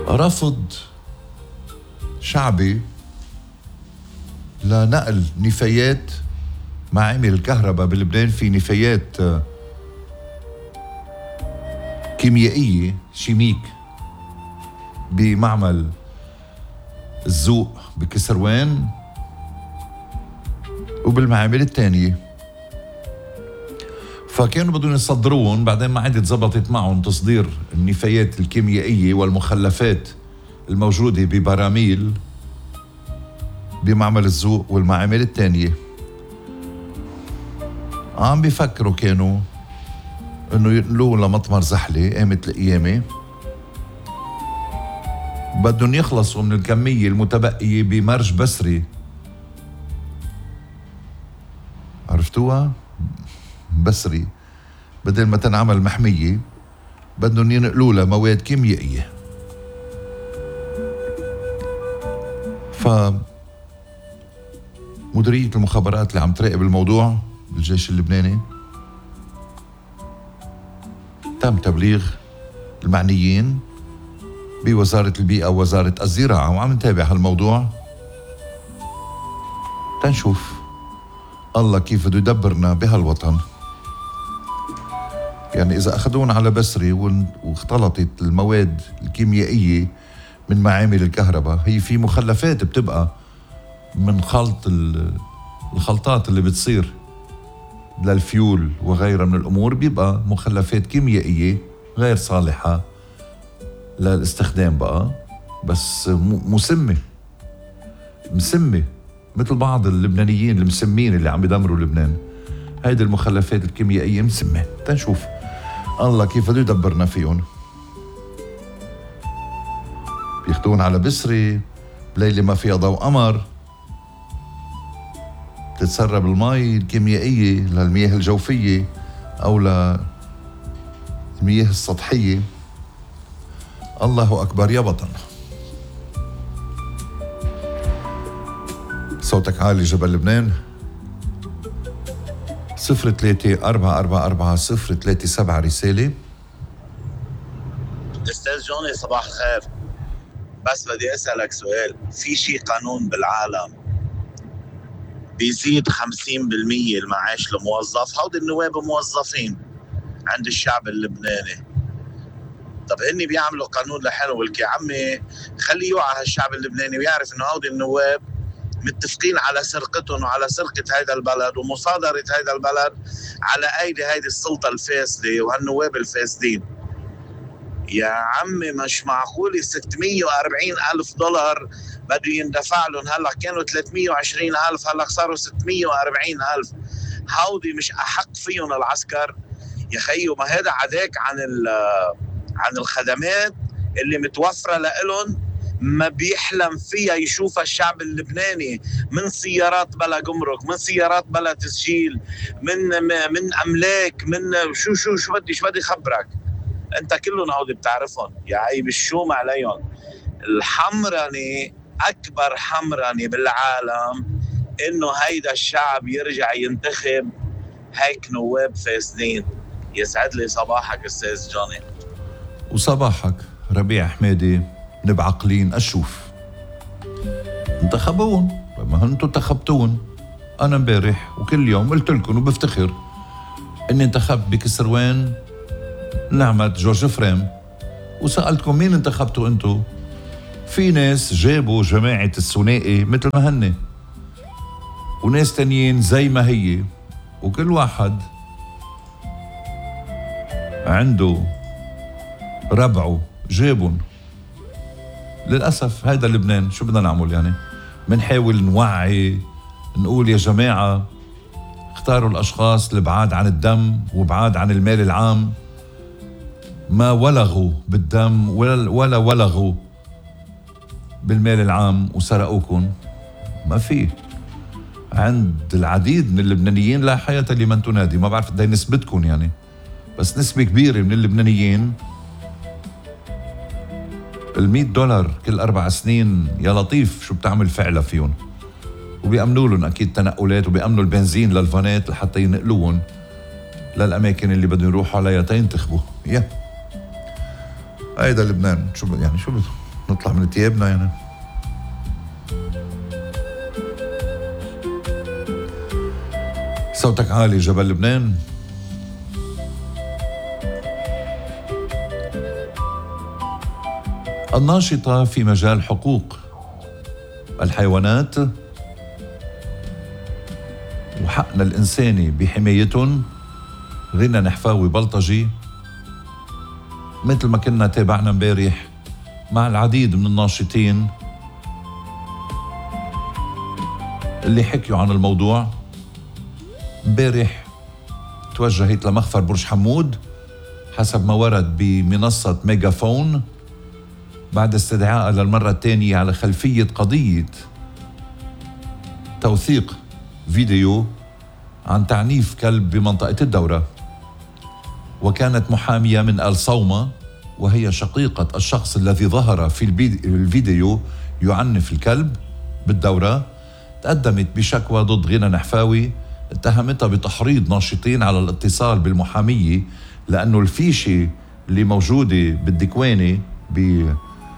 رفض شعبي لنقل نفايات معامل الكهرباء بلبنان. في نفايات كيميائية شيميك بمعمل الزوق بكسروان وبالمعامل الثانية، فكانوا بدهم يصدروهم. بعدين ما عاد اتزبطت معهم تصدير النفايات الكيميائية والمخلفات الموجودة ببراميل بمعمل الزوق والمعامل الثانية. عم بيفكروا كانوا انه ينقلوه لمطمر زحلة قامت القيامة، بدهم يخلصوا من الكمية المتبقية بمرج بسري. عرفتوها؟ بسري بدل ما تنعمل محمية بدهم ينقلوا لها مواد كيميائية. مديرية المخابرات اللي عم تراقب الموضوع بالجيش اللبناني تم تبليغ المعنيين بوزارة البيئة ووزارة الزراعة، وعم نتابع هالموضوع تنشوف الله كيف بده يدبرنا بهالوطن. يعني إذا أخذون على بسري واختلطت المواد الكيميائية من معامل الكهرباء، هي في مخلفات بتبقى من خلط الخلطات اللي بتصير للفيول وغيرها من الأمور، بيبقى مخلفات كيميائية غير صالحة للاستخدام بقى، بس مسمة مثل بعض اللبنانيين المسمين اللي عم يدمروا لبنان. هيدي المخلفات الكيميائية مسمة. تنشوف الله كيف بده يدبرنا فيهم. بياخدون على بسري بليلة ما فيها ضوء قمر، تتسرب المي الكيميائية للمياه الجوفية أو للمياه السطحية. الله أكبر يا وطن. صوتك عالي جبل لبنان. 03-444-037 رسالة. أستاذ جوني صباح الخير، بس بدي أسألك سؤال. في شي قانون بالعالم بيزيد 50% المعاش لموظف؟ هودي النواب موظفين عند الشعب اللبناني. طب هني بيعملوا قانون لحالهم ولك يا عمي خليه يوعى الشعب اللبناني ويعرف انه هودي النواب متفقين على سرقتهم وعلى سرقة هيدا البلد ومصادرة هيدا البلد على ايدي هيدي السلطة الفاسدة وهالنواب الفاسدين. يا عمي مش معقول 640 ألف دولار بده يندفع لهم، هلا كانوا 320 ألف هلا صاروا 640 ألف. هودي مش أحق فيهم العسكر يا خيو؟ ما هذا عداك عن الخدمات اللي متوفرة لإلهم ما بيحلم فيها يشوفها الشعب اللبناني، من سيارات بلا جمرك، من سيارات بلا تسجيل، من أملاك، من شو بدي خبرك انت كلهم هودي بتعرفهم يا عيب الشوم عليهم. الحمرني اكبر حمرني بالعالم انه هيدا الشعب يرجع ينتخب هيك نواب فاسدين. يسعد لي صباحك استاذ جوني. وصباحك ربيع حمادي. نبعقلين اشوف انتخبون، ما انتوا انتخبتون. انا امبارح وكل يوم قلت لكم وبفتخر اني انتخبت بكسروان نعمة جورج فريم، وسألتكم مين انتخبتوا انتو؟ في ناس جابوا جماعة الثنائي مثل ما هن، وناس تانيين زي ما هي، وكل واحد عنده ربعه جابون. للأسف هيدا لبنان. شو بدنا نعمل يعني؟ منحاول نوعي، نقول يا جماعة اختاروا الأشخاص البعاد عن الدم وبعاد عن المال العام، ما ولغوا بالدم ولا ولغوا بالمال العام وسرقوكم. ما في عند العديد من اللبنانيين لا حياة لمن تنادي. ما بعرف قد ايه نسبتكم يعني، بس نسبة كبيرة من اللبنانيين $100 كل 4 سنين يا لطيف شو بتعمل فعلا فيهم، وبيأمنوا لهم أكيد تنقلات وبيأمنوا البنزين للفانات لحتى ينقلوهم للأماكن اللي بدهم يروحوا عليها تينتخبوا. هيدا لبنان. شو يعني شو نطلع من ثيابنا يعني. صوتك عالي جبل لبنان. الناشطة في مجال حقوق الحيوانات وحقنا الإنساني بحمايتهم غنى نحفاوي بلطجي، مثل ما كنا تابعنا امبارح مع العديد من الناشطين اللي حكيوا عن الموضوع. امبارح توجهت لمخفر برج حمود حسب ما ورد بمنصة ميجافون بعد استدعائها للمرة الثانية على خلفية قضية توثيق فيديو عن تعنيف كلب بمنطقة الدورة. وكانت محامية من آل صومة وهي شقيقة الشخص الذي ظهر في الفيديو يعنف الكلب بالدورة تقدمت بشكوى ضد غنى نحفاوي، اتهمتها بتحريض ناشطين على الاتصال بالمحامية لأنه الفيشة اللي موجودة بالدكوانة بهيئة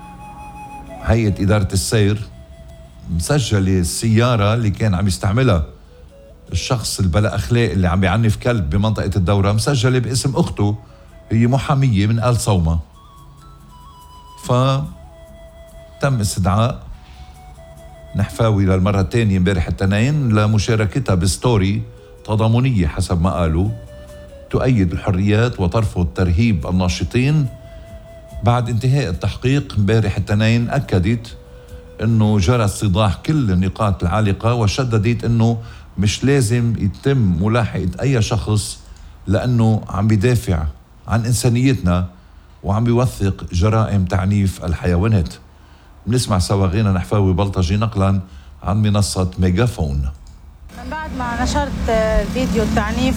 إدارة السير مسجلة السيارة اللي كان عم يستعملها الشخص البلا أخلاق اللي عم يعنف كلب بمنطقة الدورة، مسجلة باسم أخته هي محامية من آل صومة. فتم استدعاء نحفاوي للمرة الثانية امبارح الاثنين لمشاركتها بستوري تضامنية حسب ما قالوا تؤيد الحريات وترفض ترهيب الناشطين. بعد انتهاء التحقيق امبارح الاثنين أكدت انه جرى استيضاح كل النقاط العالقة وشددت انه مش لازم يتم ملاحقة اي شخص لانه عم بيدافع عن انسانيتنا وعم بيوثق جرائم تعنيف الحيوانات. بنسمع سوا غنى نحفاوي بلطجي نقلا عن منصة ميجافون. من بعد ما نشرت فيديو التعنيف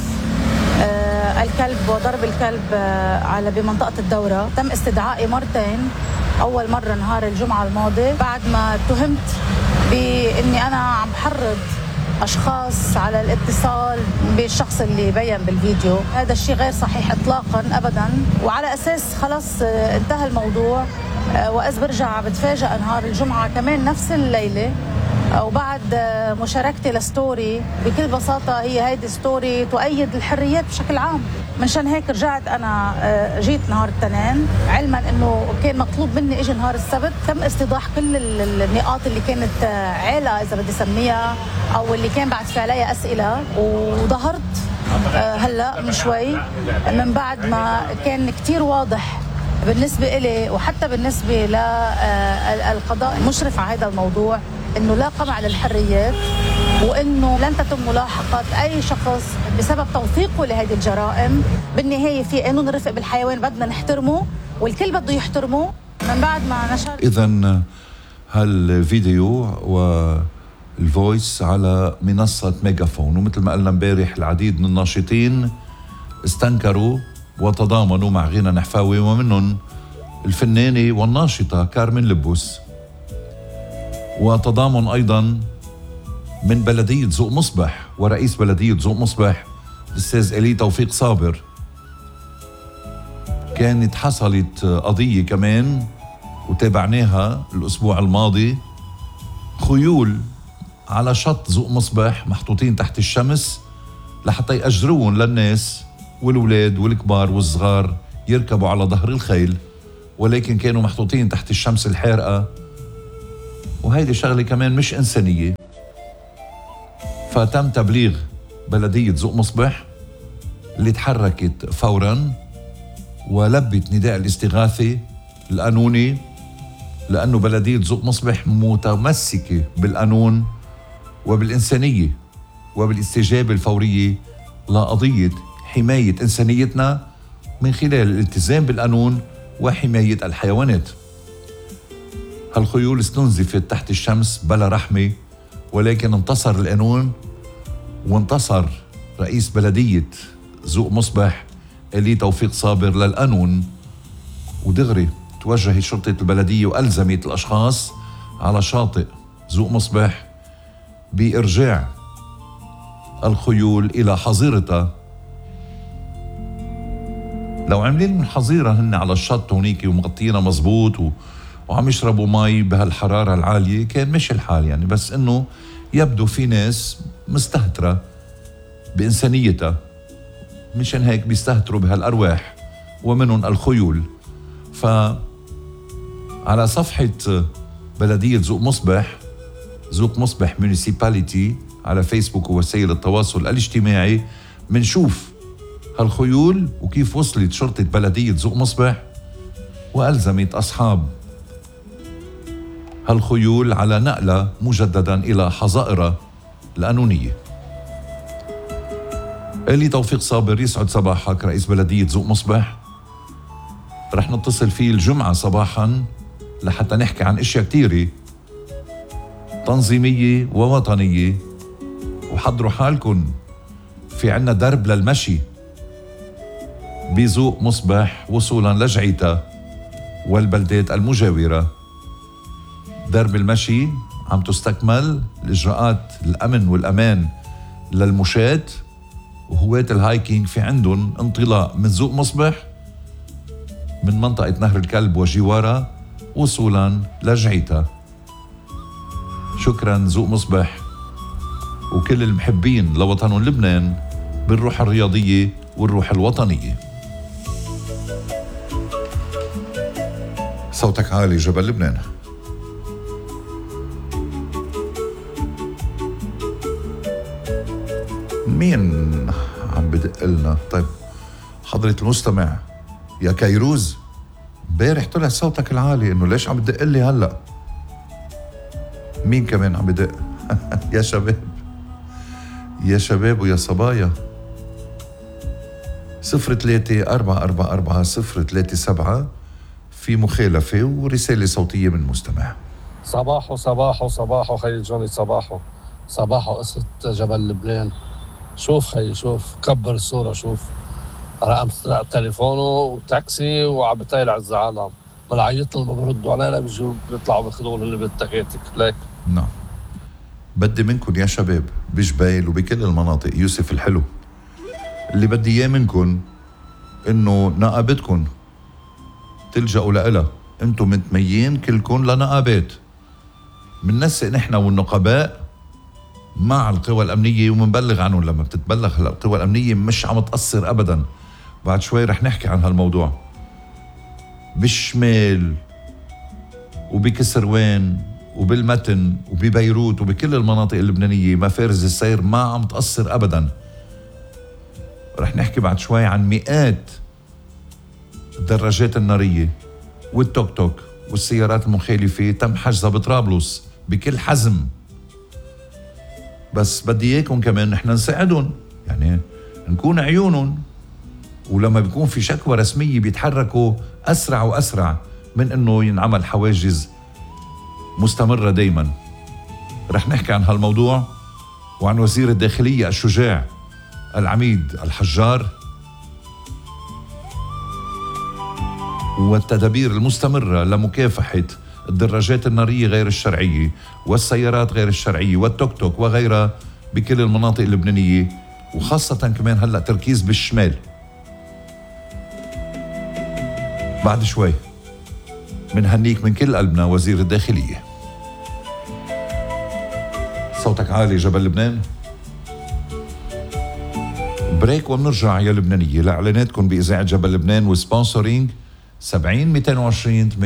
الكلب وضرب الكلب على بمنطقة الدورة تم استدعائي مرتين. أول مرة نهار الجمعة الماضي بعد ما اتهمت بإني أنا عم بحرض أشخاص على الاتصال بالشخص اللي بيّن بالفيديو. هذا الشيء غير صحيح إطلاقاً أبداً، وعلى أساس خلص انتهى الموضوع. وإذ برجع بتفاجأ نهار الجمعة كمان نفس الليلة وبعد مشاركتي لستوري بكل بساطة هي هيدي ستوري تؤيد الحريات بشكل عام. منشان هيك رجعت أنا جيت نهار الاثنين علما أنه كان مطلوب مني إجي نهار السبت. تم استيضاح كل النقاط اللي كانت عالة إذا بدي سميها أو اللي كان بعد في عليها أسئلة، وظهرت هلأ من شوي من بعد ما كان كتير واضح بالنسبة إلي وحتى بالنسبة للقضاء المشرف على هذا الموضوع إنه لا قمع للحريات وإنه لن تتم ملاحقة أي شخص بسبب توثيقه لهذه الجرائم. بالنهاية في قانون الرفق بالحيوان بدنا نحترمه والكل بده يحترمه. من بعد ما نشر إذن هالفيديو والفويس على منصة ميجافون، ومثل ما قلنا امبارح العديد من الناشطين استنكروا وتضامنوا مع غنى نحفاوي ومنهم الفنانة والناشطة كارمن لبوس، وتضامن أيضا من بلدية ذوق مصبح ورئيس بلدية ذوق مصبح الأستاذ إلي توفيق صابر. كانت حصلت قضية كمان وتابعناها الأسبوع الماضي، خيول على شط ذوق مصبح محطوطين تحت الشمس لحتى يأجروهم للناس والولاد والكبار والصغار يركبوا على ظهر الخيل، ولكن كانوا محطوطين تحت الشمس الحارقة، وهيدي شغلة كمان مش إنسانية. فتم تبليغ بلدية ذوق مصبح اللي تحركت فوراً ولبت نداء الاستغاثة القانوني، لأنه بلدية ذوق مصبح متمسكة بالقانون وبالإنسانية وبالاستجابة الفورية لقضية حماية إنسانيتنا من خلال الالتزام بالقانون وحماية الحيوانات. هالخيول استنزفت تحت الشمس بلا رحمة، ولكن انتصر القانون وانتصر رئيس بلدية ذوق مصبح إلي توفيق صابر للقانون، ودغري توجهت شرطة البلدية وألزمت الأشخاص على شاطئ ذوق مصبح بإرجاع الخيول إلى حظيرتها. لو عاملين حظيرة هن على الشط هونيك ومغطينا مزبوط وعم يشربوا مي بهالحرارة العالية، كان مش الحال يعني، بس انه يبدو في ناس مستهترة بإنسانيتها، مشان هيك بيستهتروا بهالأرواح ومنهم الخيول. على صفحة بلدية زوق مصبح مونسيباليتي على فيسبوك ووسائل التواصل الاجتماعي منشوف هالخيول وكيف وصلت شرطة بلدية زوق مصبح وألزمت أصحاب هالخيول على نقلة مجددا إلى حظائرها القانونية. إلي توفيق صابر يسعد صباحك رئيس بلدية زوق مصبح. رح نتصل فيه الجمعة صباحا لحتى نحكي عن اشياء كتيرة تنظيمية ووطنية، وحضروا حالكم في عنا درب للمشي بزوق مصبح وصولا لجعيتا والبلدات المجاورة. درب المشي عم تستكمل الإجراءات الأمن والأمان للمشاة، وهواة الهايكينج في عندهم انطلاق من زوق مصبح من منطقة نهر الكلب وجوارها وصولا لجعيتا. شكرا زوق مصبح وكل المحبين لوطنهم لبنان بالروح الرياضية والروح الوطنية. صوتك عالي جبل لبنان. مين عم بدق لنا؟ طيب حضرة المستمع يا كيروز، امبارح طلع صوتك العالي، انه ليش عم بدق لي هلا؟ مين كمان عم بدق؟ يا شباب يا شباب ويا صبايا. 03-444-037 في مخالفة ورسالة صوتية من مستمع. صباحو خي جوني، صباحو قصة جبل لبنان. شوف خي، شوف كبر الصورة، شوف رقم تليفونه وتاكسي وعم بتايل على الزعالة، ملعيط لهم بردوا علينا بيجوا بيطلعوا بياخذوا اللي بالتكاتك. ليك نعم، بدي منكم يا شباب بجبيل وبكل المناطق يوسف الحلو، اللي بدي اياه منكم انه نقابتكم تلجأوا لها. انتم متميين كلكم لنقابات، مننسق نحن والنقباء مع القوى الأمنية ومنبلغ عنهم. لما بتتبلغ القوى الأمنية مش عم تقصر أبدا. بعد شوي رح نحكي عن هالموضوع. بالشمال وبكسروان وبالمتن وببيروت وبكل المناطق اللبنانية مفارز السير ما عم تقصر أبدا. رح نحكي بعد شوي عن مئات الدراجات النارية والتوك توك والسيارات المخالفة تم حجزها بطرابلس بكل حزم. بس بدي اياكم كمان نحن نساعدهم، يعني نكون عيونهم، ولما بيكون في شكوى رسمية بيتحركوا أسرع وأسرع من إنه ينعمل حواجز مستمرة دايما. رح نحكي عن هالموضوع وعن وزير الداخلية الشجاع العميد الحجار والتدابير المستمرة لمكافحة الدراجات النارية غير الشرعية والسيارات غير الشرعية والتوك توك وغيرها بكل المناطق اللبنانية، وخاصة كمان هلأ تركيز بالشمال. بعد شوي منهنيك من كل قلبنا وزير الداخلية. صوتك عالي جبل لبنان. بريك ومنرجع يا لبنانية لإعلاناتكم بإذاعة جبل لبنان وسبونسورينج 70 220